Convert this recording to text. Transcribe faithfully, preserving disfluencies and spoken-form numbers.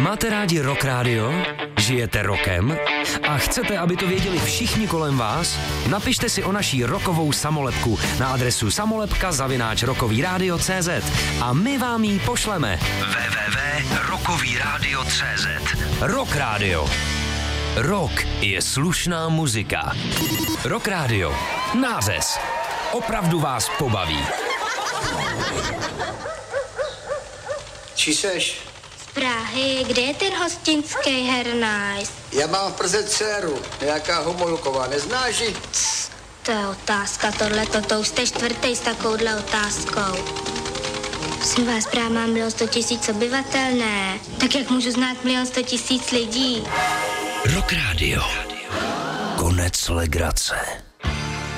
Máte rádi Rock Radio? Žijete rokem? A chcete, aby to věděli všichni kolem vás? Napište si o naší rokovou samolepku na adresu samolepka zavináč rokový rádio tečka cé zet a my vám ji pošleme. w w w tečka rokový rádio tečka cé zet. Rock Radio. Rock je slušná muzika. Rock Radio. Nářez. Opravdu vás pobaví. Čí seš? Z Prahy. Kde je ten hostinský hernajs? Já mám v Praze dceru, nějaká Homolková, neznáš ji? To je otázka, tohleto, to už jste čtvrtý s takovouhle otázkou. Prosím vás, právě mám milion sto tisíc obyvatel, ne? Tak jak můžu znát milion sto tisíc lidí? Rock Radio. Konec legrace.